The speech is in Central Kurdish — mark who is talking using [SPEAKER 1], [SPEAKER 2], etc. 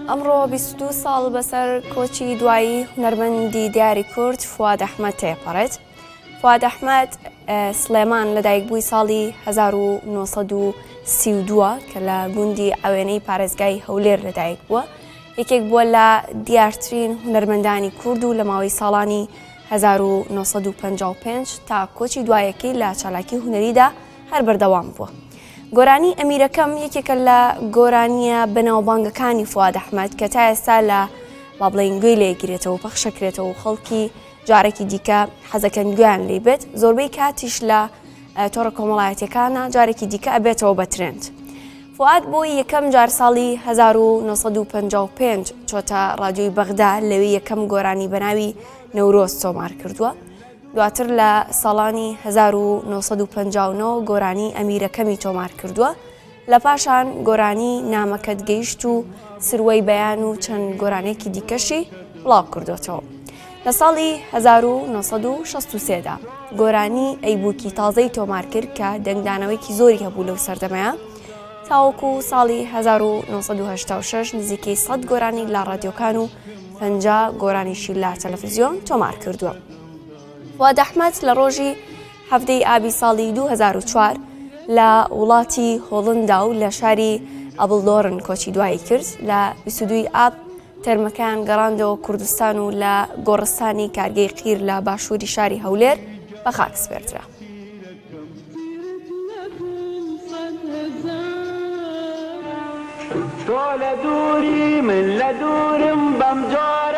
[SPEAKER 1] ئەمڕۆ 22 ساڵ بەسەر کۆچی دوایی هونەرمەندی دیاری کورد فواد ئەحمەد تێپەڕێت. فواد ئەحمەد سلێمان لەدایکبووی ساڵی 1932 کە لە گوندی ئەوێنەی پارێزگای هەولێر لەدایک بووە. یەکێک بووە لە دیارترین هونەرمەندانی کورد و لە ماوەی ساڵانی 1955 تا کۆچی دوایەکەی لە چالاکی هونەریدا هەر بەردەوام بووە. گۆرانی ئەمیرەکەم یەکێکە لە گۆرانیە بەناوبانگەکانی فواد ئەحمەد کە تا ئێستا لە با بڵێن گوێی لێگرێتەوە و پەخشەکرێتەوە و خەڵکی جارێکی دیکە حەزەکەن گویان لێ بێت. زۆربەی کاتیش لە تۆڕە کۆمەڵایەتیەکانە جارێکی دیکە ئەبێتەوە بە ترند. فواد بۆی یەکەم جار ساڵی 1955 چۆتە ڕادیۆی بەغدا لەوێ یەکەم گۆرانی بەناوی نەورۆز تۆمار کردووە. دواتر لە ساڵانی 1959 گۆرانی ئەمیرەکەمی تۆمار کردووە. لە پاشان گۆرانی نامەکەت گەیشت و سروەی بەیان و چەند گۆرانێکی دیکەشی بڵاو کردوێتەوە. لە ساڵی 1963دا گۆرانی ئەیبووکی تازەی تۆمار کرد کە دەنگدانەوەیکی زۆری هەبوو لەو سەردەمەیە. تاوەکو ساڵی 1986 نزیکەی 100 گۆرانی لە ڕادیۆکان و 50 گۆرانیشی لە تەلەڤیزیۆن تۆمار کردووە. فواد ئەحمەد لە ڕۆژی هەفتەی ئابی ساڵی 2004 لە وڵاتی هۆڵندا و لە شاری ئەبڵدۆرن کۆچی دوایی کرد. لە 22 ئاب تەرمەکان گەڕاندەوە کوردستان و لە گۆڕستانی کارگەی قیر لە باشووری شاری هەولێر بە خاک سپێردرا.
[SPEAKER 2] تۆ لە دووری من لە دوورم بەم جۆرە